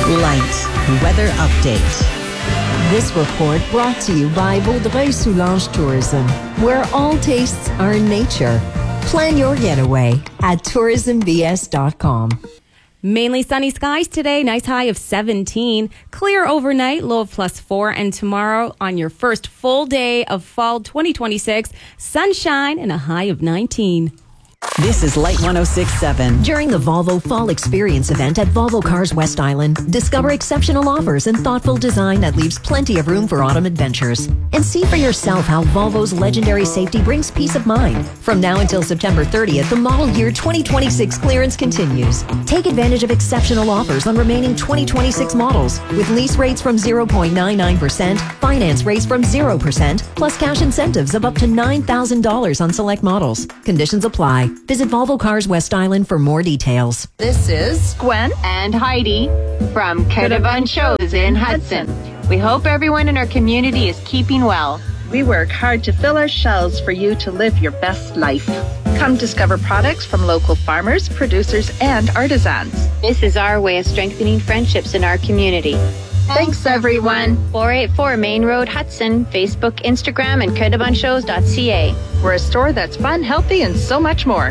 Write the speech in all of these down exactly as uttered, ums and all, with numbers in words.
Light weather update. This report brought to you by Vaudreuil-Soulanges Tourism, where all tastes are in nature. Plan your getaway at tourism b s dot com. Mainly sunny skies today, nice high of seventeen. Clear overnight, low of plus four. And tomorrow, on your first full day of fall twenty twenty-six, sunshine and a high of nineteen. This is Light one oh six point seven. During the Volvo Fall Experience event at Volvo Cars West Island, discover exceptional offers and thoughtful design that leaves plenty of room for autumn adventures. And see for yourself how Volvo's legendary safety brings peace of mind. From now until September thirtieth, the model year twenty twenty-six clearance continues. Take advantage of exceptional offers on remaining twenty twenty-six models, with lease rates from zero point nine nine percent, finance rates from zero percent, plus cash incentives of up to nine thousand dollars on select models. Conditions apply. Visit Volvo Cars West Island for more details. This is Gwen and Heidi from Caravane Shows in Hudson. We hope everyone in our community is keeping well. We work hard to fill our shelves for you to live your best life. Come discover products from local farmers, producers, and artisans. This is our way of strengthening friendships in our community. Thanks, everyone. four eighty-four Main Road, Hudson, Facebook, Instagram, and caravane shows dot c a. We're a store that's fun, healthy, and so much more.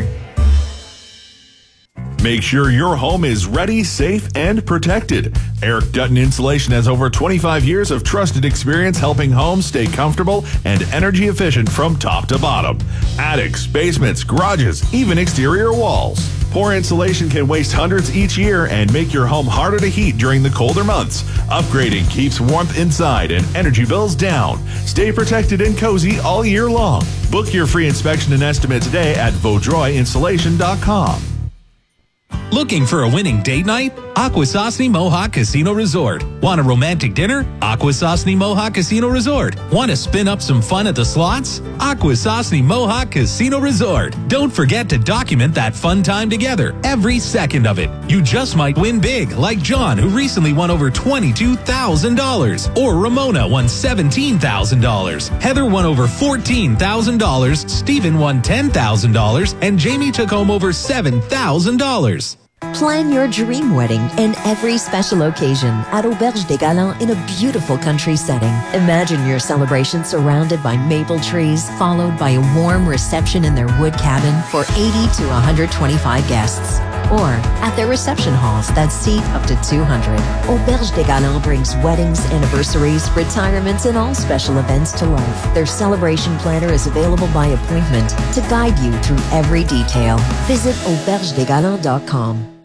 Make sure your home is ready, safe, and protected. Eric Dutton Insulation has over twenty-five years of trusted experience helping homes stay comfortable and energy efficient from top to bottom. Attics, basements, garages, even exterior walls. Poor insulation can waste hundreds each year and make your home harder to heat during the colder months. Upgrading keeps warmth inside and energy bills down. Stay protected and cozy all year long. Book your free inspection and estimate today at vaudreuil insulation dot com. Looking for a winning date night? Akwesasne Mohawk Casino Resort. Want a romantic dinner? Akwesasne Mohawk Casino Resort. Want to spin up some fun at the slots? Akwesasne Mohawk Casino Resort. Don't forget to document that fun time together, every second of it. You just might win big, like John, who recently won over twenty-two thousand dollars. Or Ramona won seventeen thousand dollars. Heather won over fourteen thousand dollars. Stephen won ten thousand dollars. And Jamie took home over seven thousand dollars. Plan your dream wedding and every special occasion at Auberge des Galants in a beautiful country setting. Imagine your celebration surrounded by maple trees, followed by a warm reception in their wood cabin for eighty to one hundred twenty-five guests. Or at their reception halls that seat up to two hundred. Auberge des Galants brings weddings, anniversaries, retirements, and all special events to life. Their celebration planner is available by appointment to guide you through every detail. Visit auberge des galants dot com.